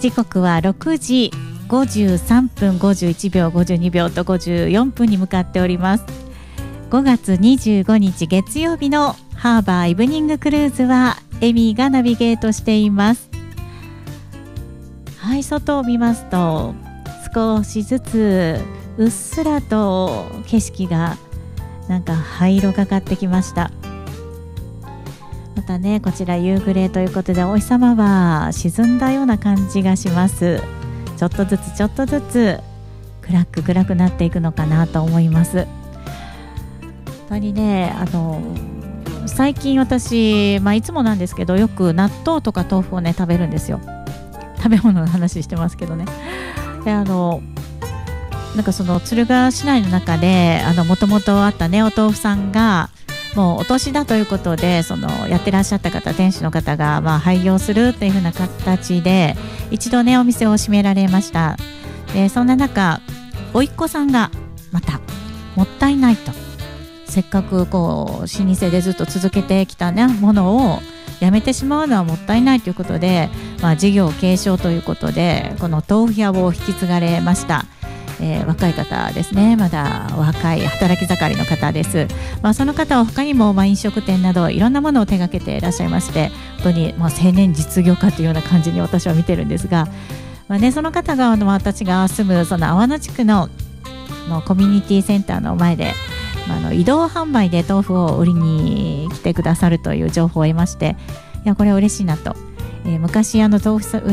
時刻は6時53分51秒52秒と54分に向かっております。5月25日月曜日のハーバーイブニングクルーズはエミーがナビゲートしています。はい、外を見ますと少しずつうっすらと景色がなんか灰色がかってきました。またね、こちら夕暮れということでお日様は沈んだような感じがします。ちょっとずつ暗くなっていくのかなと思います。本当にね、最近私、いつもなんですけどよく納豆とか豆腐をね食べるんですよ。食べ物の話してますけどね。でなんかその敦賀市内の中でもともとあったねお豆腐さんがもうお年だということで、そのやってらっしゃった方、店主の方が廃業するというふうな形で一度ねお店を閉められました。でそんな中甥っ子さんがまたもったいないと、せっかくこう老舗でずっと続けてきたねものをやめてしまうのはもったいないということで、事業継承ということでこの豆腐屋を引き継がれました。若い方ですね。まだ若い働き盛りの方です。その方は他にも飲食店などいろんなものを手掛けていらっしゃいまして、本当に青年実業家というような感じに私は見てるんですが、その方が私が住むその阿波野地区のコミュニティセンターの前で移動販売で豆腐を売りに来てくださるという情報を得まして、いやこれは嬉しいなと。昔豆腐